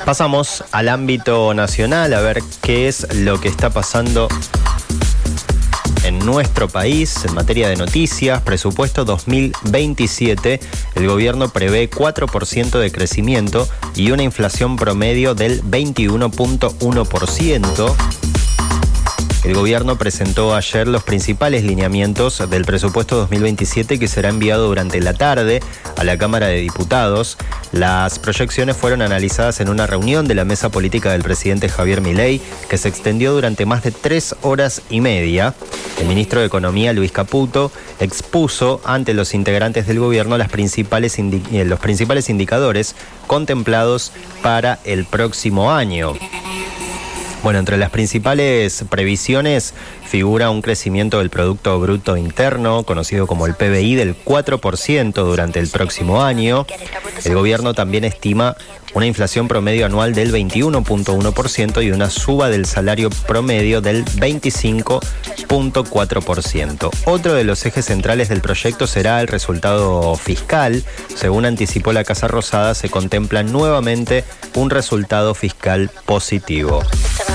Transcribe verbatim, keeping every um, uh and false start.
Pasamos al ámbito nacional a ver qué es lo que está pasando en nuestro país en materia de noticias. Presupuesto dos mil veintisiete, el gobierno prevé cuatro por ciento de crecimiento y una inflación promedio del veintiuno punto uno por ciento. El gobierno presentó ayer los principales lineamientos del presupuesto dos mil veintisiete que será enviado durante la tarde a la Cámara de Diputados. Las proyecciones fueron analizadas en una reunión de la mesa política del presidente Javier Milei, que se extendió durante más de tres horas y media. El ministro de Economía, Luis Caputo, expuso ante los integrantes del gobierno las principales indi- los principales indicadores contemplados para el próximo año. Bueno, entre las principales previsiones figura un crecimiento del Producto Bruto Interno, conocido como el P B I, del cuatro por ciento durante el próximo año. El gobierno también estima una inflación promedio anual del veintiuno punto uno por ciento y una suba del salario promedio del veinticinco punto cuatro por ciento. Otro de los ejes centrales del proyecto será el resultado fiscal. Según anticipó la Casa Rosada, se contempla nuevamente un resultado fiscal positivo.